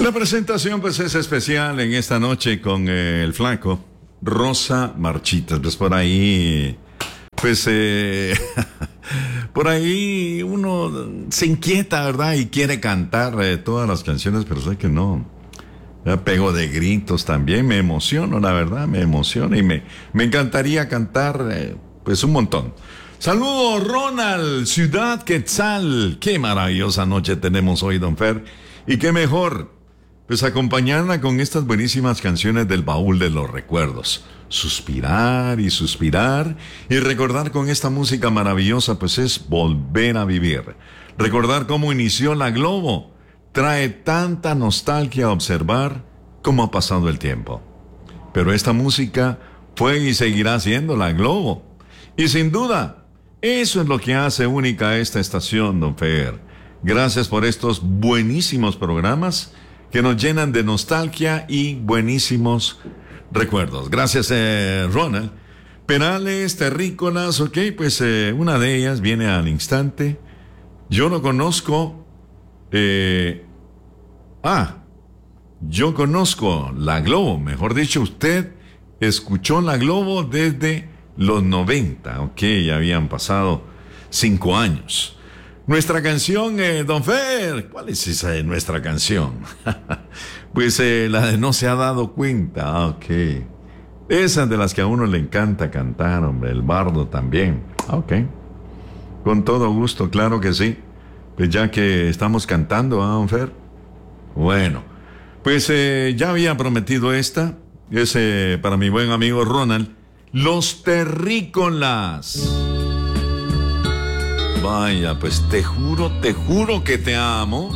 La presentación pues es especial en esta noche con el flaco Rosa Marchitas. Pues por ahí, pues por ahí uno se inquieta, ¿verdad? Y quiere cantar todas las canciones, pero sé que no. Ya pego de gritos también, me emociono, la verdad, me emociona y me encantaría cantar pues un montón. Saludos, Ronald, Ciudad Quetzal. Qué maravillosa noche tenemos hoy, don Fer. Y qué mejor, pues acompañarla con estas buenísimas canciones del baúl de los recuerdos. Suspirar y suspirar y recordar con esta música maravillosa, pues es volver a vivir. Recordar cómo inició la Globo. Trae tanta nostalgia observar cómo ha pasado el tiempo. Pero esta música fue y seguirá siendo la Globo. Y sin duda, eso es lo que hace única a esta estación, don Fer. Gracias por estos buenísimos programas que nos llenan de nostalgia y buenísimos recuerdos. Gracias, Ronald. Perales, terrícolas, ok, pues una de ellas viene al instante. Yo no conozco... yo conozco la Globo, mejor dicho, usted escuchó la Globo desde los 90, ok, ya habían pasado 5 años. Nuestra canción, don Fer, ¿cuál es esa de nuestra canción? Pues la de No se ha dado cuenta, ok. Esas de las que a uno le encanta cantar, hombre, el bardo también, ok. Con todo gusto, claro que sí. Pues ya que estamos cantando, don Fer. Bueno, pues ya había prometido esta, es para mi buen amigo Ronald, Los Terrícolas. Vaya, pues te juro que te amo.